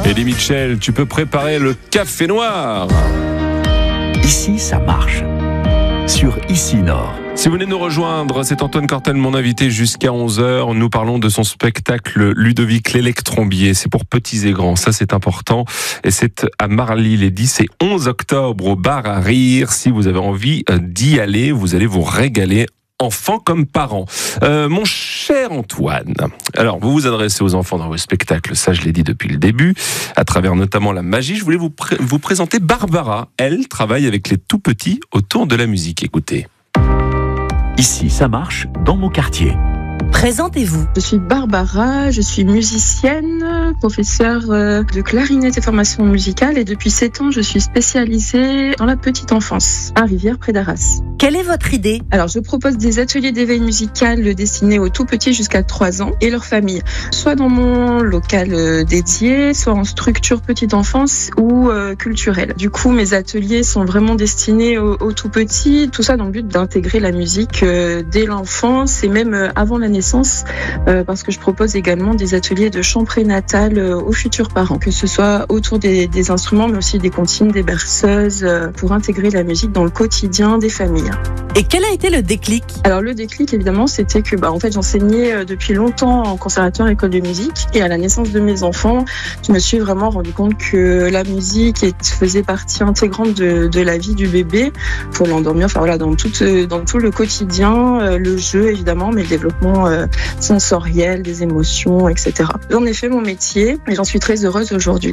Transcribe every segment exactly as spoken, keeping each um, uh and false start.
Eddie Mitchell, tu peux préparer le café noir. Ici, ça marche. Sur Ici Nord. Si vous venez nous rejoindre, c'est Antoine Cortel, mon invité, jusqu'à onze heures. Nous parlons de son spectacle Ludovic l'Électrombier. C'est pour petits et grands, ça c'est important. Et c'est à Marly les dix et onze octobre au bar à rire. Si vous avez envie d'y aller, vous allez vous régaler. Enfants comme parents. Euh, mon cher Antoine, alors vous vous adressez aux enfants dans vos spectacles, ça je l'ai dit depuis le début, à travers notamment la magie. Je voulais vous, pré- vous présenter Barbara. Elle travaille avec les tout petits autour de la musique. Écoutez. Ici, ça marche dans mon quartier. Présentez-vous. Je suis Barbara, je suis musicienne, professeure de clarinette et formation musicale et depuis sept ans, je suis spécialisée dans la petite enfance, à Rivière près d'Arras. Quelle est votre idée ? Alors, je propose des ateliers d'éveil musical destinés aux tout petits jusqu'à trois ans et leurs familles, soit dans mon local dédié, soit en structure petite enfance ou euh, culturelle. Du coup, mes ateliers sont vraiment destinés aux, aux tout petits, tout ça dans le but d'intégrer la musique euh, dès l'enfance et même euh, avant la naissance, euh, parce que je propose également des ateliers de chant prénatal euh, aux futurs parents, que ce soit autour des, des instruments, mais aussi des comptines, des berceuses, euh, pour intégrer la musique dans le quotidien des familles. Et quel a été le déclic ? Alors le déclic, évidemment, c'était que bah, en fait, j'enseignais euh, depuis longtemps en conservatoire école de musique, et à la naissance de mes enfants, je me suis vraiment rendu compte que la musique est, faisait partie intégrante de, de la vie du bébé, pour l'endormir, enfin voilà, dans tout, dans tout le quotidien, euh, le jeu évidemment, mais le développement euh, sensoriel, des émotions, et cetera. J'en ai fait mon métier et j'en suis très heureuse aujourd'hui.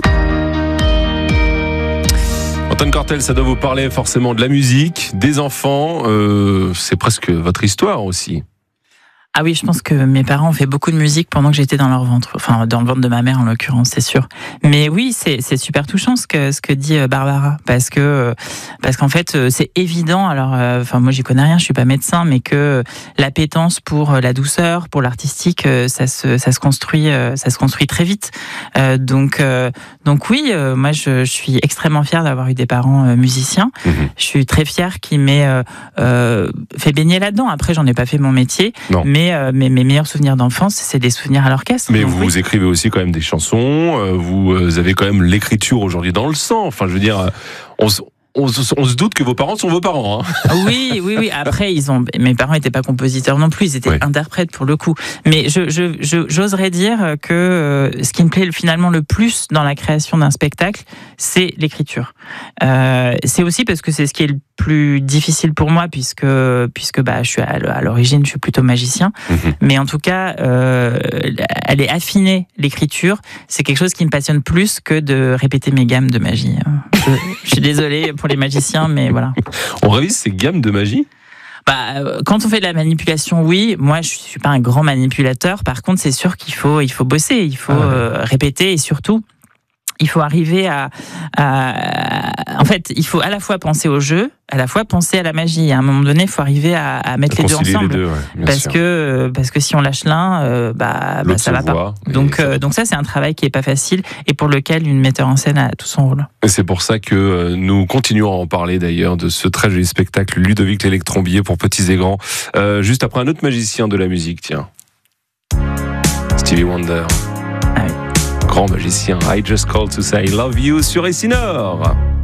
Antoine Cortel, ça doit vous parler forcément de la musique, des enfants, euh, c'est presque votre histoire aussi. Ah oui, je pense que mes parents ont fait beaucoup de musique pendant que j'étais dans leur ventre, enfin dans le ventre de ma mère en l'occurrence, c'est sûr. Mais oui, c'est c'est super touchant ce que ce que dit Barbara, parce que parce qu'en fait c'est évident. Alors, enfin moi j'y connais rien, je suis pas médecin, mais que l'appétence pour la douceur, pour l'artistique, ça se ça se construit ça se construit très vite. Donc donc oui, moi je, je suis extrêmement fière d'avoir eu des parents musiciens. Mmh. Je suis très fière qu'ils m'aient euh, fait baigner là-dedans. Après j'en ai pas fait mon métier, non. mais Mais mes meilleurs souvenirs d'enfance, c'est des souvenirs à l'orchestre. Mais vous, oui. vous écrivez aussi quand même des chansons, vous avez quand même l'écriture aujourd'hui dans le sang. Enfin, je veux dire, on, on, on se doute que vos parents sont vos parents. Hein. Oui, oui, oui. Après, ils ont. Mes parents n'étaient pas compositeurs non plus, ils étaient oui. interprètes pour le coup. Mais je, je, je, j'oserais dire que ce qui me plaît finalement le plus dans la création d'un spectacle, c'est l'écriture. Euh, c'est aussi parce que c'est ce qui est le plus difficile pour moi puisque puisque bah je suis à l'origine je suis plutôt magicien, mmh. mais en tout cas euh, elle est affinée, l'écriture, c'est quelque chose qui me passionne plus que de répéter mes gammes de magie. Je, je suis désolée pour les magiciens, mais voilà. On révise ces gammes de magie ? Bah, quand on fait de la manipulation, oui. Moi, je suis pas un grand manipulateur. Par contre, c'est sûr qu'il faut il faut bosser, il faut ah ouais. euh, répéter et surtout il faut arriver à, à... En fait, il faut à la fois penser au jeu, à la fois penser à la magie. À un moment donné, il faut arriver à, à mettre à les deux ensemble. Les deux, ouais, parce, sûr. Que, parce que si on lâche l'un, euh, bah, bah, ça va pas. Donc, euh, donc ça, c'est un travail qui est pas facile et pour lequel une metteur en scène a tout son rôle. Et c'est pour ça que nous continuons à en parler d'ailleurs, de ce très joli spectacle Ludovic l'Électrombier pour petits et grands. Euh, juste après un autre magicien de la musique, tiens. Stevie Wonder. Ah oui. Grand magicien, I Just Called to Say I Love You sur Ici Nord.